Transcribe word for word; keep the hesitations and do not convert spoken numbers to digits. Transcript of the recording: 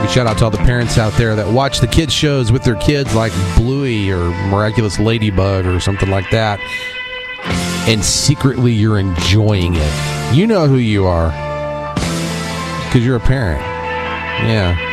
Big shout out to all the parents out there that watch the kids shows with their kids, like Bluey or Miraculous Ladybug or something like that, and secretly you're enjoying it. You know who you are because you're a parent. Yeah.